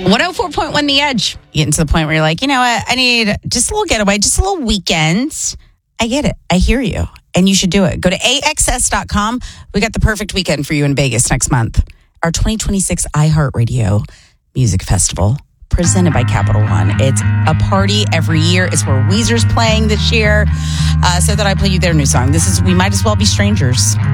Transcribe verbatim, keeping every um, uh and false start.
one oh four point one The Edge. Getting to the point where you're like, you know what? I need just a little getaway, just a little weekend. I get it. I hear you. And you should do it. Go to A X S dot com. We got the perfect weekend for you in Vegas next month. Our twenty twenty-six iHeartRadio Music Festival, presented by Capital One. It's a party every year. It's where Weezer's playing this year. Uh, so that I play you their new song. This is We Might As Well Be Strangers.